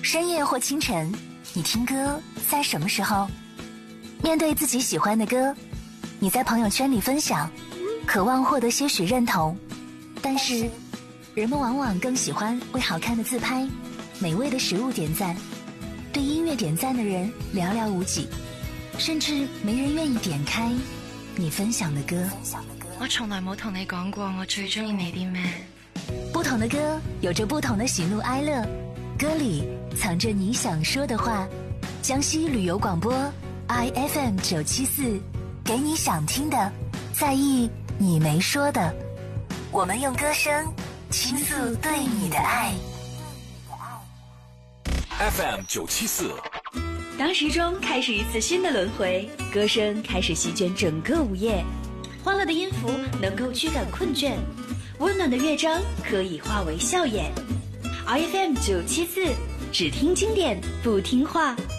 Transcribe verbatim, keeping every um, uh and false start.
深夜或清晨，你听歌在什么时候？面对自己喜欢的歌，你在朋友圈里分享，渴望获得些许认同，但是人们往往更喜欢为好看的自拍、美味的食物点赞，对音乐点赞的人寥寥无几，甚至没人愿意点开你分享的歌。 我從來冇同你講過我最中意你啲咩。 不同的歌有着不同的喜怒哀樂，歌裡藏着你想說的話。江西旅遊廣播 I F M 九七四，給你想聽的，在意你沒說的。我們用歌聲傾訴對你的愛。 F M 九七四， 當時鐘開始一次新的輪迴，歌聲開始席捲整個午夜。歡樂的音符能夠驅趕困倦，溫暖的樂章可以化為笑顏。I F M 九七四，只聽經典不聽話。